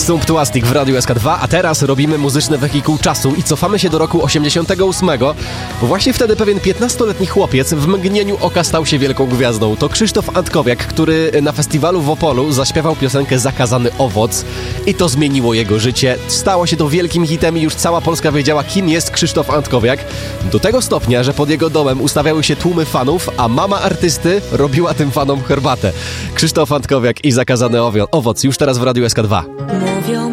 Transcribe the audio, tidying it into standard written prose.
Sumptuastic w Radiu SK2, a teraz robimy muzyczne wehikuł czasu i cofamy się do roku 88, bo właśnie wtedy pewien 15-letni chłopiec w mgnieniu oka stał się wielką gwiazdą. To Krzysztof Antkowiak, który na festiwalu w Opolu zaśpiewał piosenkę Zakazany owoc i to zmieniło jego życie. Stało się to wielkim hitem i już cała Polska wiedziała, kim jest Krzysztof Antkowiak. Do tego stopnia, że pod jego domem ustawiały się tłumy fanów, a mama artysty robiła tym fanom herbatę. Krzysztof Antkowiak i Zakazany owoc już teraz w Radiu SK2.